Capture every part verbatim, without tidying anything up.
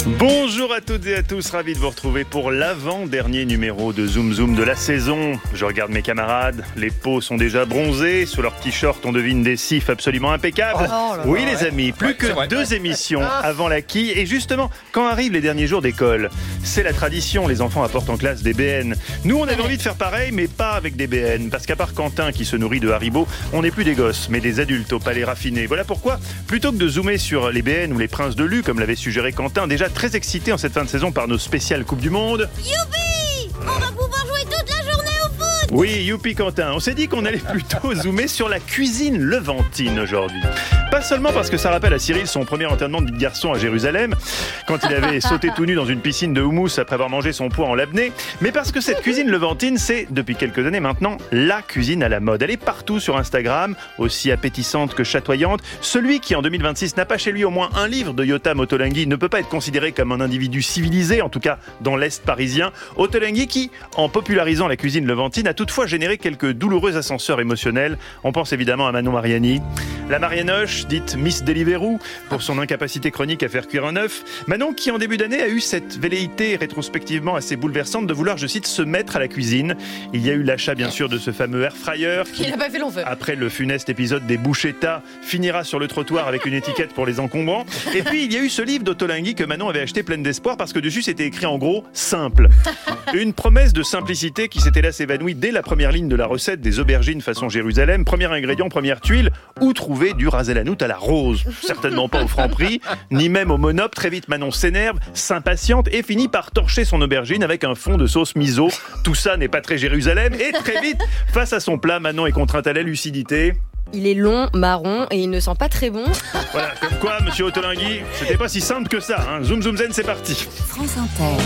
Bonjour à toutes et à tous, ravi de vous retrouver pour l'avant-dernier numéro de Zoom Zoom de la saison. Je regarde mes camarades, les peaux sont déjà bronzées, sous leurs t-shirts on devine des cifs absolument impeccables. Oh, oui les ouais. amis, plus ouais, que deux émissions avant la quille. Et justement, quand arrivent les derniers jours d'école, c'est la tradition, les enfants apportent en classe des B N. Nous on avait envie de faire pareil, mais pas avec des B N, parce qu'à part Quentin qui se nourrit de Haribo, on n'est plus des gosses, mais des adultes au palais raffiné. Voilà pourquoi, plutôt que de zoomer sur les B N ou les princes de Lu, comme l'avait suggéré Quentin, déjà très excité en cette fin de saison par nos spéciales Coupe du Monde. Youpi! On va pouvoir jouer toute la journée au foot! Oui, youpi Quentin. On s'est dit qu'on allait plutôt zoomer sur la cuisine levantine aujourd'hui. Pas seulement parce que ça rappelle à Cyril son premier enterrement de garçon à Jérusalem, quand il avait sauté tout nu dans une piscine de houmous après avoir mangé son poids en labné, mais parce que cette cuisine levantine, c'est, depuis quelques années maintenant, la cuisine à la mode. Elle est partout sur Instagram, aussi appétissante que chatoyante. Celui qui, en deux mille vingt-six, n'a pas chez lui au moins un livre de Yotam Ottolenghi ne peut pas être considéré comme un individu civilisé, en tout cas dans l'Est parisien. Ottolenghi qui, en popularisant la cuisine levantine, a toutefois généré quelques douloureux ascenseurs émotionnels. On pense évidemment à Manon Mariani. La Marianoche, dite Miss Deliveroo, pour son incapacité chronique à faire cuire un œuf. Manon qui, en début d'année, a eu cette velléité rétrospectivement assez bouleversante de vouloir, je cite, se mettre à la cuisine. Il y a eu l'achat, bien sûr, de ce fameux air fryer qui, il n'a pas fait long feu. Après le funeste épisode des Bouchetta, finira sur le trottoir avec une étiquette pour les encombrants. Et puis, il y a eu ce livre d'Ottolenghi que Manon avait acheté pleine d'espoir parce que dessus, c'était écrit en gros « simple ». Une promesse de simplicité qui s'était là s'évanouie dès la première ligne de la recette des aubergines façon Jérusalem. Premier ingrédient, première tuile, où trouver du ras el hanout à la rose. Certainement pas au Franprix, ni même au Monop. Très vite, Manon s'énerve, s'impatiente et finit par torcher son aubergine avec un fond de sauce miso. Tout ça n'est pas très Jérusalem. Et très vite, face à son plat, Manon est contrainte à la lucidité. Il est long, marron et il ne sent pas très bon. Voilà, comme quoi, monsieur Ottolenghi, c'était pas si simple que ça. Hein. Zoom Zoom Zen, c'est parti. France Inter.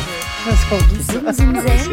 Zoom Zoom Zen.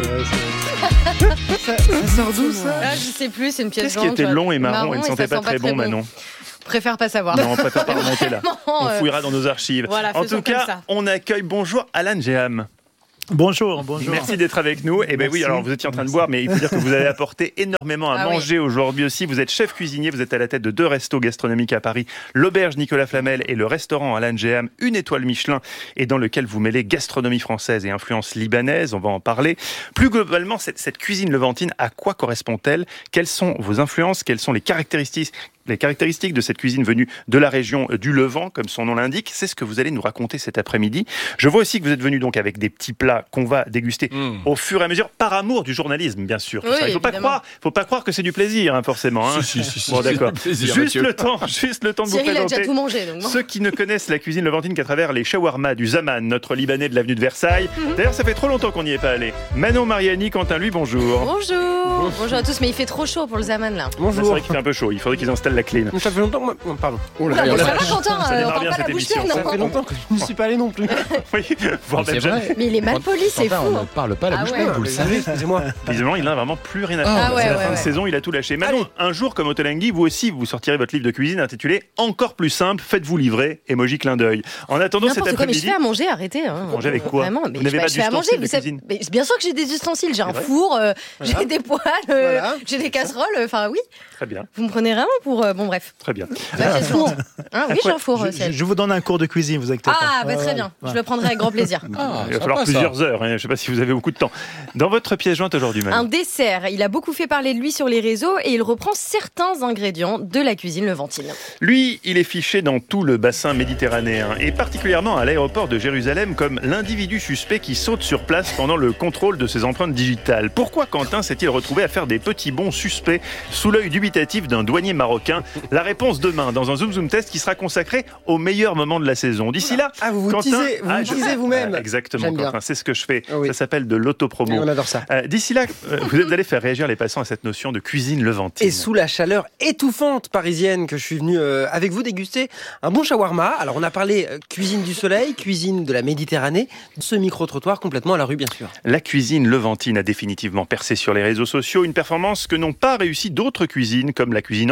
Ça, ça sort d'où ça ah, Je sais plus, c'est une pièce Qu'est-ce qui était long et marron, marron et ne sentait pas, pas très bon, bon, Manon? Préfère pas savoir. Non, on préfère pas remonter là. On fouillera dans nos archives. Voilà, en tout cas, on accueille bonjour Alan Jeham. Bonjour, bonjour. Merci d'être avec nous. Et ben oui, alors vous étiez en train de boire, mais il faut dire que vous avez apporté énormément à ah manger oui. aujourd'hui aussi. Vous êtes chef cuisinier, vous êtes à la tête de deux restos gastronomiques à Paris, l'auberge Nicolas Flamel et le restaurant Alan Jeham, une étoile Michelin, et dans lequel vous mêlez gastronomie française et influence libanaise. On va en parler. Plus globalement, cette, cette cuisine levantine, à quoi correspond-elle? Quelles sont vos influences? Quelles sont les caractéristiques Les caractéristiques de cette cuisine venue de la région du Levant, comme son nom l'indique, c'est ce que vous allez nous raconter cet après-midi. Je vois aussi que vous êtes venu donc avec des petits plats qu'on va déguster mmh. au fur et à mesure, par amour du journalisme, bien sûr. Oui, il ne faut pas croire, faut pas croire que c'est du plaisir, hein, forcément. Hein. Si, si, si, bon, d'accord. Plaisir, juste Mathieu. le temps, juste le temps de Cyril vous présenter. A déjà tout mangé, donc bon. Ceux qui ne connaissent la cuisine levantine qu'à travers les shawarma du Zaman, notre Libanais de l'avenue de Versailles. Mmh. D'ailleurs, ça fait trop longtemps qu'on n'y est pas allé. Manon Mariani, Quentin, lui, bonjour. Bonjour. Bonjour à tous, mais il fait trop chaud pour le Zaman là. Bonjour. C'est vrai qu'il fait un peu chaud. Il faudrait qu'ils installent la clim. Ça fait longtemps. Oh, pardon. Oh là, là, ça va, Quentin, ça euh, démarre on bien parle cette pas la bouche émission. pleine. Ça fait longtemps que je ne suis pas allé non plus. Oui, voire même jamais. Mais il est mal poli, c'est fou. On ne parle pas la ah bouche ouais. pleine, vous le savez. Excusez-moi. Visiblement, il n'a vraiment plus rien à faire. Ah ouais, c'est la ouais, fin ouais. de saison, il a tout lâché. Manon, Allez. un jour comme Ottolenghi, vous aussi, vous sortirez votre livre de cuisine intitulé Encore plus simple, faites-vous livrer, émoji clin d'œil. En attendant cet N'importe quoi, mais je après-midi, fais à manger, arrêtez. Hein. Manger avec quoi? Vraiment, mais Vous n'avez je, pas je fais à manger. d'ustensiles de Vous savez, cuisine? mais bien sûr que j'ai des ustensiles. J'ai un vrai four, euh, Voilà. j'ai des poêles, euh, Voilà. j'ai des casseroles. Enfin oui. Très bien, Vous me prenez vraiment pour euh, bon bref. très bien. Là, j'ai le four. Hein, oui, j'ai un four. je, Ciel. je, je vous donne un cours de cuisine, vous inquiétez pas. Ah, bah, Ouais, très ouais, bien. ouais. Je le prendrai avec grand plaisir. Ah, Il va falloir plusieurs heures, hein. Je ne sais pas si vous avez beaucoup de temps. Dans votre pièce jointe aujourd'hui, Manon. Un dessert. Il a beaucoup fait parler de lui sur les réseaux et il reprend certains ingrédients de la cuisine levantine. Lui, il est fiché dans tout le bassin méditerranéen et particulièrement à l'aéroport de Jérusalem comme l'individu suspect qui saute sur place pendant le contrôle de ses empreintes digitales. Pourquoi Quentin s'est-il retrouvé à faire des petits bonds suspects sous l'œil dubitatif d'un douanier marocain? La réponse demain dans un Zoom Zoom test qui sera consacré au meilleur moment de la saison. D'ici là, Ah, vous vous Quentin, teasez, vous ah, vous je- teasez vous-même. Ah, exactement, J'aime bien. Quentin, c'est ce que je fais. Ah oui. Ça s'appelle de l'autopromo. Et on adore ça. Euh, D'ici là, euh, vous allez faire réagir les passants à cette notion de cuisine levantine. Et sous la chaleur étouffante parisienne que je suis venu euh, avec vous déguster un bon shawarma. Alors on a parlé euh, cuisine du soleil, cuisine de la Méditerranée, ce micro-trottoir complètement à la rue bien sûr. La cuisine levantine a définitivement percé sur les réseaux sociaux, une performance que n'ont pas réussi d'autres cuisines comme la cuisine anglaise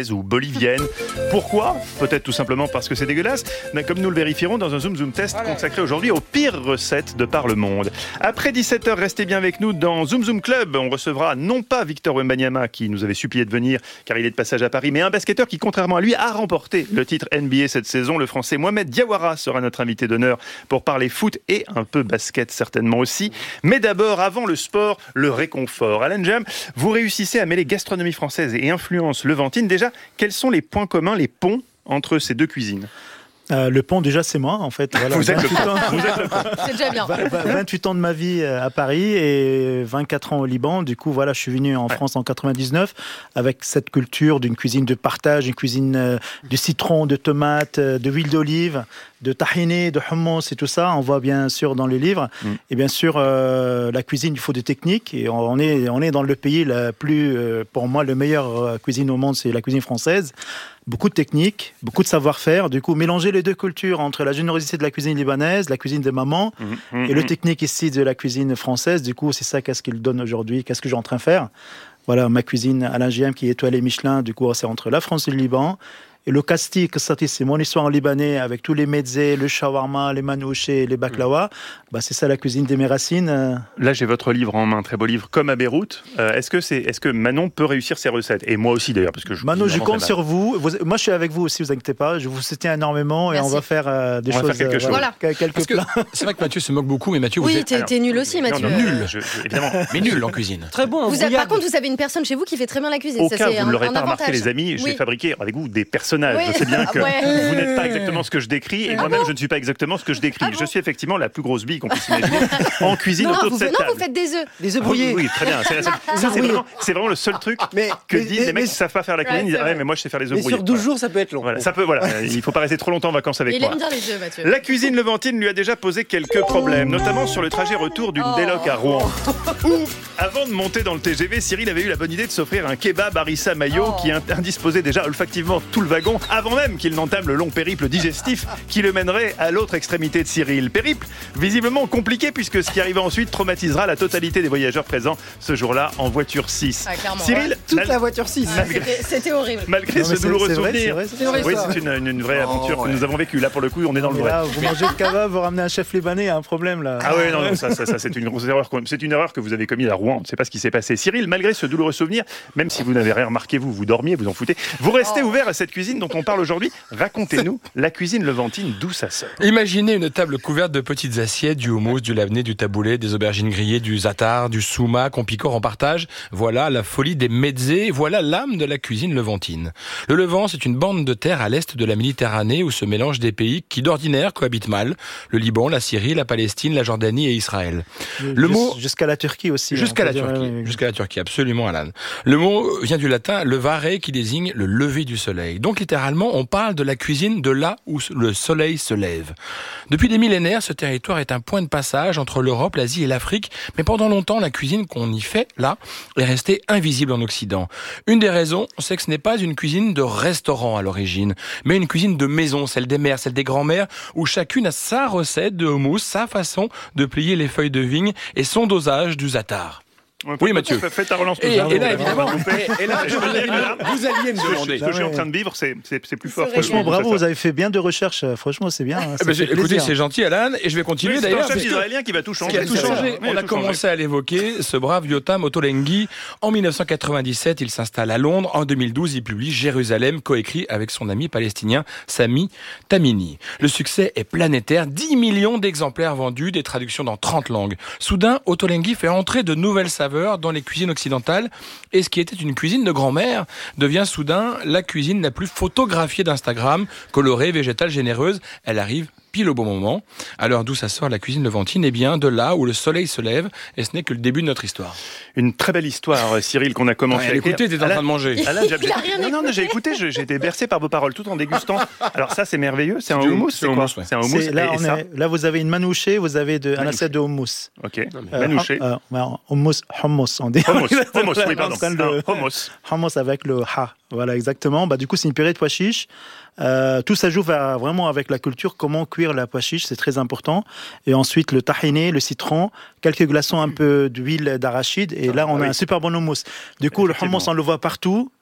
polonaise ou bolivienne. Pourquoi ? Peut-être tout simplement parce que c'est dégueulasse, mais comme nous le vérifierons dans un Zoom Zoom Test consacré aujourd'hui aux pires recettes de par le monde. Après dix-sept heures, restez bien avec nous dans Zoom Zoom Club. On recevra non pas Victor Wembanyama qui nous avait supplié de venir car il est de passage à Paris, mais un basketteur qui, contrairement à lui, a remporté le titre N B A cette saison. Le Français Mohamed Diawara sera notre invité d'honneur pour parler foot et un peu basket certainement aussi. Mais d'abord, avant le sport, le réconfort. Alan Jam, vous réussissez à mêler gastronomie française et influence levantine. Déjà, quels sont les points communs, les ponts entre ces deux cuisines ? Euh, le pont, déjà, c'est moi, en fait. Voilà, vous, êtes le ans, vous êtes le pont. C'est déjà bien. vingt-huit ans de ma vie à Paris et vingt-quatre ans au Liban. Du coup, voilà, je suis venu en ouais. France en quatre-vingt-dix-neuf avec cette culture d'une cuisine de partage, une cuisine euh, de citron, de tomates, euh, de huile d'olive, de tahini, de hummus et tout ça. On voit bien sûr dans le livre. Mm. Et bien sûr, euh, la cuisine, il faut des techniques. Et on est, on est dans le pays la plus, euh, pour moi, le meilleur cuisine au monde, c'est la cuisine française. Beaucoup de techniques, beaucoup de savoir-faire. Du coup, mélanger les deux cultures entre la générosité de la cuisine libanaise, la cuisine de maman, mmh, mmh, et le technique ici de la cuisine française. Du coup, c'est ça qu'est-ce qu'il donne aujourd'hui, qu'est-ce que j'ai en train de faire. Voilà, ma cuisine Alain G M qui est étoilée Michelin. Du coup, c'est entre la France et le Liban. Et le kasti, c'est mon histoire en libanais avec tous les mezzés, le shawarma, les manouchés, les baklawa. Bah, c'est ça la cuisine de mes racines. Là, j'ai votre livre en main, très beau livre, Comme à Beyrouth. Euh, est-ce que c'est, est-ce que Manon peut réussir ses recettes ? Et moi aussi d'ailleurs, parce que je. Manon, je compte sur vous. vous. Moi, je suis avec vous aussi, vous inquiétez pas. Je vous soutiens énormément. Merci. Et on va faire euh, des on choses. Va faire quelque euh, chose. Voilà. Quelques plats. C'est vrai que Mathieu se moque beaucoup, mais Mathieu, oui, vous êtes. Oui, t'es, t'es nul aussi, Mathieu. Non, non, nul. Je, je, évidemment. Mais nul en cuisine. Très bon. Vous avez, par contre, vous avez une personne chez vous qui fait très bien la cuisine. Au ça, cas c'est où vous ne l'aurez un pas avantage. remarqué, les amis, j'ai oui. fabriqué avec vous des personnages. Oui. Je sais bien que Ouais. vous n'êtes pas exactement ce que je décris, et Ah moi-même, bon je ne suis pas exactement ce que je décris. Ah bon je suis effectivement la plus grosse bille qu'on puisse imaginer en cuisine non, autour vous, de cette non, table. vous faites des œufs. Des œufs Ah, brouillés. oui, oui, très bien. C'est, la seule- ça, c'est, vraiment, c'est vraiment le seul truc mais, que mais, disent mais, les mecs mais, qui ne savent pas faire la cuisine. Ouais, Ils disent, c'est ah ouais, vrai. mais moi, je sais faire les œufs mais brouillés. sur douze Voilà. jours, ça peut être long. Voilà, ça peut, voilà. Il ne faut pas rester trop longtemps en vacances avec Il moi. aime bien les œufs, Mathieu. La cuisine levantine lui a déjà posé quelques problèmes, notamment sur le trajet retour d'une Oh. déloc à Rouen. Où, avant de monter dans le T G V, Cyril avait eu la bonne idée de s'offrir un kebab harissa mayo Oh. qui indisposait déjà olfactivement tout le wagon avant même qu'il n'entame le long périple digestif qui le mènerait à l'autre extrémité de Cyril. Périple visiblement compliqué puisque ce qui arriva ensuite traumatisera la totalité des voyageurs présents ce jour-là en voiture six. Ah, clairement, Cyril, ouais. Toute mal- la voiture six. Ah, c'était, c'était horrible. malgré Non, mais ce c'est- douloureux c'est vrai, souvenir, c'est vrai, c'est vrai. oui, ça. c'est une, une, une vraie Oh, aventure ouais. que nous avons vécue. Là, pour le coup, on est dans le Mais vrai. là, vous mangez le kebab, vous ramenez un chef libanais, il y a un problème là. Ah ouais, non, non, ça, ça, ça, c'est une grosse erreur. C'est une erreur que vous avez commise à Rouen. On ne sait pas ce qui s'est passé. Cyril, malgré ce douloureux souvenir, même si vous n'avez rien remarqué, vous, vous dormiez, vous en foutez, vous restez Oh. ouvert à cette cuisine dont on parle aujourd'hui. Racontez-nous la cuisine levantine, d'où ça sort. Imaginez une table couverte de petites assiettes, du houmous, du lavné, du taboulé, des aubergines grillées, du za'atar, du souma qu'on picore en partage. Voilà la folie des mezzés, voilà l'âme de la cuisine levantine. Le Levant, c'est une bande de terre à l'est de la Méditerranée où se mélangent des pays qui d'ordinaire cohabitent mal. Le Liban, la Syrie, la Palestine, la Jordanie et Israël. Le Jus- mot- Jusqu'à la Turquie aussi. Jusqu'à on la peut dire, Turquie, ouais, ouais. jusqu'à la Turquie, absolument, Alan. Le mot vient du latin levare qui désigne le lever du soleil. Donc littéralement, on parle de la cuisine de là où le soleil se lève. Depuis des millénaires, ce territoire est un point de passage entre l'Europe, l'Asie et l'Afrique, mais pendant longtemps, la cuisine qu'on y fait là est restée invisible en Occident. Une des raisons, c'est que ce n'est pas une cuisine de restaurant à l'origine, mais une cuisine de maison, celle des mères, celle des grands-mères, où chacune a sa recette de houmous, sa façon de plier les feuilles de vigne et son dosage du za'atar. Oui, Mathieu. Faites ta relance. Et, tout ça. et là, évidemment, et, et là, je Je vous, veux dire, alliez, là, vous alliez me Ce que je- demander. ce que je suis en ouais. train de vivre, c'est, c'est, c'est plus fort. C'est Franchement, régal. bravo, vous avez fait bien de recherches. Franchement, c'est bien. hein, Eh ça ben, fait j'ai- écoutez, plaisir. c'est gentil, Alan, et je vais continuer Oui, c'est d'ailleurs. un chef parce que- israélien qui va tout Ce changer. qui a tout c'est ça. changé, Oui, on a tout commencé changé. à l'évoquer, ce brave Yotam Ottolenghi. En dix-neuf cent quatre-vingt-dix-sept, il s'installe à Londres. En deux mille douze, il publie Jérusalem, coécrit avec son ami palestinien Sami Tamimi. Le succès est planétaire, dix millions d'exemplaires vendus, des traductions dans trente langues. Soudain, Ottolenghi fait entrer de nouvelles saveurs dans les cuisines occidentales, et ce qui était une cuisine de grand-mère devient soudain la cuisine la plus photographiée d'Instagram, colorée, végétale, généreuse. Elle arrive pile au bon moment. Alors d'où ça sort la cuisine levantine ? Eh bien de là où le soleil se lève, et ce n'est que le début de notre histoire. Une très belle histoire, Cyril, qu'on a commencé Ouais, à écrire. écoutez, t'es en train de manger. Alain, j'ai, Il a rien non, non, non, j'ai écouté, je- j'ai été bercé par vos paroles tout en dégustant. Alors ça, c'est merveilleux. C'est un du houmous, houmous, c'est c'est quoi houmous, ouais. C'est un houmous. C'est- là, et, et on ça est- là, vous avez une manouchée, vous avez de, un Manouché. assiette de hummus. Ok. Euh, Manouché. hum- euh, ouais, hummus, hummus, on dit. Hummus, hummus, oui, pardon. On le- Un hummus. hummus avec le ha. Voilà, exactement. Bah, du coup, c'est une purée de pois chiches. Euh, tout ça joue vers- vraiment avec la culture, comment cuire la pois chiche, c'est très important. Et ensuite, le tahini, le citron, quelques glaçons, un peu d'huile d'arachide. Et là, on Ah a oui. un super bon hummus. Du coup, le Effectivement. hummus, on le voit partout.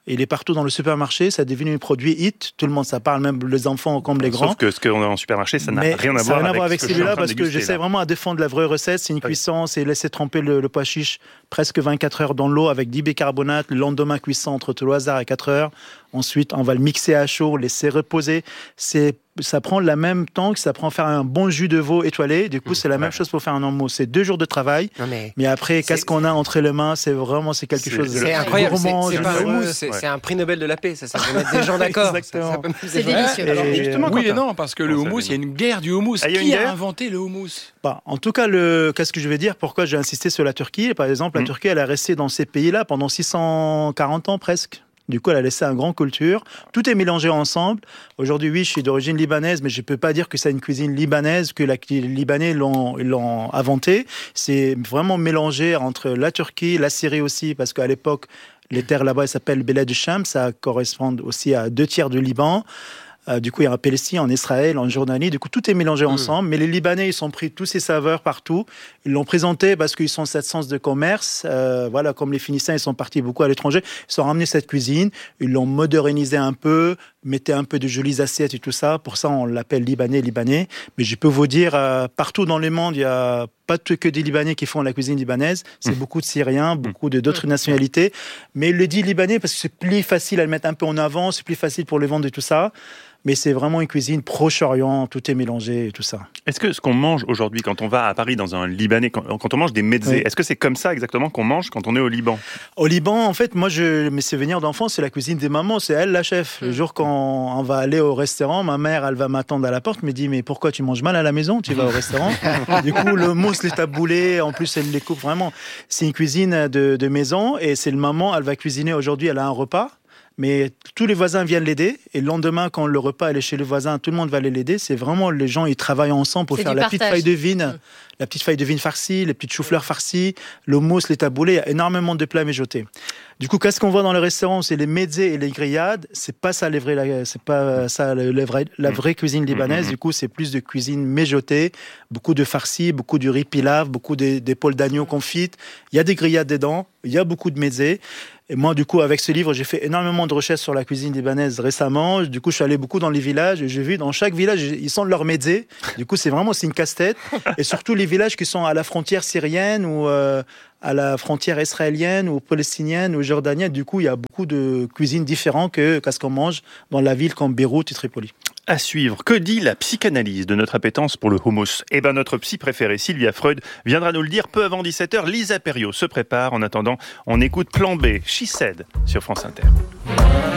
Il est partout dans le supermarché, ça est devenu un produit hit. Tout le monde, ça parle, même les enfants comme les grands. Sauf que ce qu'on a en supermarché, ça n'a Mais rien à ça voir n'a rien à voir avec, avec ce que je suis en celui-là train de parce que déguster, j'essaie là. vraiment à défendre la vraie recette. C'est une Oui. cuisson, c'est laisser tremper le, le pois chiche presque vingt-quatre heures dans l'eau avec dix bicarbonate. Le lendemain, cuisson entre tout le hasard à quatre heures. Ensuite, on va le mixer à chaud, laisser reposer. C'est, ça prend le même temps que ça prend faire un bon jus de veau étoilé. Du coup, c'est la ouais. même chose pour faire un hummus. C'est deux jours de travail. Non, mais Mais après, C'est- qu'est-ce qu'on a entre les mains? C'est vraiment, c'est quelque C'est- chose de c'est incroyable. C'est, gourmand, c'est pas un généreux. hummus, c'est, Ouais. c'est un prix Nobel de la paix. Ça, ça peut mettre des gens d'accord. Exactement. Ça, ça peut mettre des C'est gens- délicieux. Alors, Et- justement, Oui et Quentin. non, parce que le Comment ça, houmous, il y a les une guerre du houmous. Ah, il y a une Qui a guerre inventé le houmous? Bah, en tout cas, le, qu'est-ce que je vais dire? Pourquoi j'ai insisté sur la Turquie? Par exemple, la Mm. Turquie, elle a resté dans ces pays-là pendant six cent quarante ans presque. Du coup, elle a laissé une grande culture. Tout est mélangé ensemble. Aujourd'hui, oui, je suis d'origine libanaise, mais je ne peux pas dire que c'est une cuisine libanaise, que la- les Libanais l'ont, l'ont inventé. C'est vraiment mélangé entre la Turquie, la Syrie aussi, parce qu'à l'époque, les terres là-bas, elles s'appellent Beled Sham. Ça correspond aussi à deux tiers du Liban. Euh, du coup, il y a en Palestine, en Israël, en Jordanie. Du coup, tout est mélangé ensemble. Mais les Libanais, ils ont pris tous ces saveurs partout. Ils l'ont présenté parce qu'ils sont cette sens de commerce. Euh, voilà, comme les Phéniciens, ils sont partis beaucoup à l'étranger. Ils ont ramené cette cuisine. Ils l'ont modernisé un peu, mettaient un peu de jolies assiettes et tout ça. Pour ça, on l'appelle Libanais, Libanais. Mais je peux vous dire, euh, partout dans le monde, il y a pas que des Libanais qui font la cuisine libanaise. C'est beaucoup de Syriens, beaucoup de d'autres nationalités. Mais il le dit Libanais parce que c'est plus facile à le mettre un peu en avant. C'est plus facile pour les vendre et tout ça. Mais c'est vraiment une cuisine Proche-Orient, tout est mélangé et tout ça. Est-ce que ce qu'on mange aujourd'hui, quand on va à Paris dans un Libanais, quand, quand on mange des mezzés, Oui. est-ce que c'est comme ça exactement qu'on mange quand on est au Liban? Au Liban, en fait, moi, je, mes souvenirs d'enfance, c'est la cuisine des mamans, c'est elle la chef. Le jour quand on va aller au restaurant, ma mère, elle va m'attendre à la porte, me dit, mais pourquoi tu manges mal à la maison? Tu vas au restaurant. Du coup, le mousse, les taboulés, en plus, elle les coupe vraiment. C'est une cuisine de, de maison et c'est le maman, elle va cuisiner aujourd'hui, elle a un repas. Mais tous les voisins viennent l'aider. Et le lendemain, quand le repas est chez le voisin, tout le monde va aller l'aider. C'est vraiment, les gens, ils travaillent ensemble pour C'est faire du la petite partage. feuille de vigne, Mm. la petite feuille de vigne farcie, les petites choux-fleurs farcies, le mousse, les taboulés. Il y a énormément de plats mijotés. Du coup, qu'est-ce qu'on voit dans le restaurant? C'est les mezzés et les grillades. C'est pas ça, les vrais, c'est pas ça, le- le vrai- la vraie cuisine libanaise. Mm. Du coup, c'est plus de cuisine mijotée, beaucoup de farcis, beaucoup de riz pilaf, beaucoup de- d'épaules d'agneau confites. Il y a des grillades dedans. Il y a beaucoup de mezzés. Et moi, du coup, avec ce livre, j'ai fait énormément de recherches sur la cuisine libanaise récemment. Du coup, je suis allé beaucoup dans les villages et j'ai vu dans chaque village, ils sont de leur mezzé. Du coup, c'est vraiment c'est une casse-tête. Et surtout les villages qui sont à la frontière syrienne ou euh, à la frontière israélienne ou palestinienne ou jordanienne. Du coup, il y a beaucoup de cuisines différentes que qu'à ce qu'on mange dans la ville comme Beyrouth et Tripoli. À suivre, que dit la psychanalyse de notre appétence pour le hummus? Eh bien, notre psy préférée, Sylvia Freud, viendra nous le dire peu avant dix-sept heures. Lisa Perriot se prépare. En attendant, on écoute Plan B, She Said, sur France Inter.